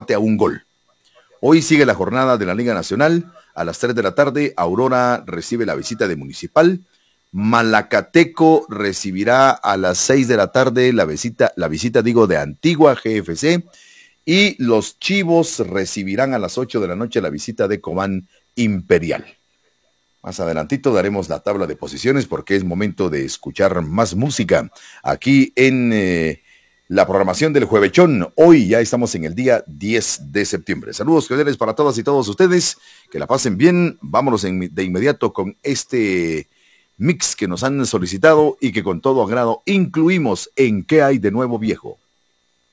empate a un gol. Hoy sigue la jornada de la Liga Nacional. A las 3 de la tarde, Aurora recibe la visita de Municipal. Malacateco recibirá a las 6 de la tarde la visita de Antigua GFC. Y los Chivos recibirán a las 8 de la noche la visita de Cobán Imperial. Más adelantito daremos la tabla de posiciones porque es momento de escuchar más música aquí en la programación del Juevechón. Hoy ya estamos en el día 10 de septiembre. Saludos cordiales para todas y todos ustedes. Que la pasen bien. Vámonos de inmediato con este mix que nos han solicitado y que con todo agrado incluimos en ¿Qué hay de nuevo, viejo?